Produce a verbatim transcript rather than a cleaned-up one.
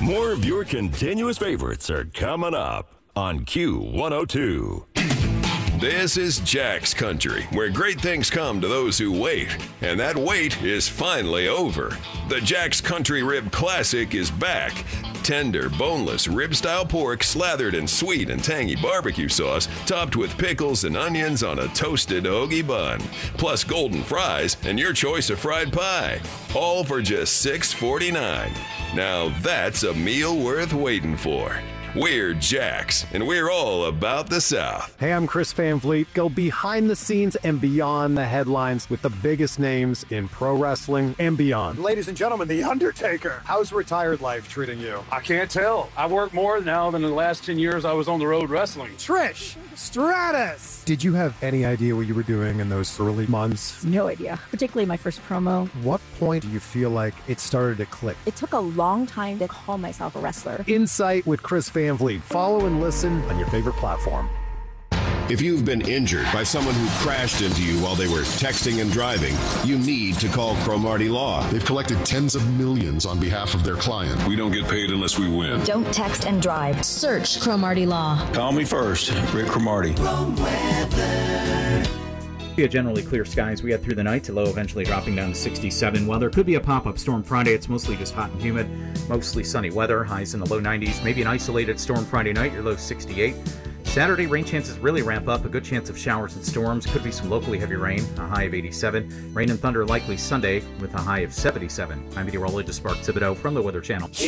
More of your continuous favorites are coming up on Q one oh two. This is Jack's Country, where great things come to those who wait. And that wait is finally over. The Jack's Country Rib Classic is back. Tender, boneless, rib-style pork slathered in sweet and tangy barbecue sauce, topped with pickles and onions on a toasted hoagie bun. Plus golden fries and your choice of fried pie. All for just six forty-nine. Now that's a meal worth waiting for. We're Jack's, and we're all about the South. Hey, I'm Chris Van Vliet. Go behind the scenes and beyond the headlines with the biggest names in pro wrestling and beyond. Ladies and gentlemen, The Undertaker. How's retired life treating you? I can't tell. I work more now than in the last ten years I was on the road wrestling. Trish Stratus. Did you have any idea what you were doing in those early months? No idea, particularly my first promo. What point do you feel like it started to click? It took a long time to call myself a wrestler. Insight with Chris Van Vliet. Follow and listen on your favorite platform. If you've been injured by someone who crashed into you while they were texting and driving, you need to call Cromartie Law. They've collected tens of millions on behalf of their client. We don't get paid unless we win. Don't text and drive. Search Cromartie Law. Call me first, Rick Cromartie. Be a generally clear skies we head through the night to low, eventually dropping down to sixty-seven. While there could be a pop-up storm Friday, it's mostly just hot and humid. Mostly sunny weather, highs in the low nineties. Maybe an isolated storm Friday night, your low sixty-eight. Saturday, rain chances really ramp up. A good chance of showers and storms. Could be some locally heavy rain, a high of eighty-seven. Rain and thunder likely Sunday with a high of seventy-seven. I'm meteorologist Mark Thibodeau from the Weather Channel.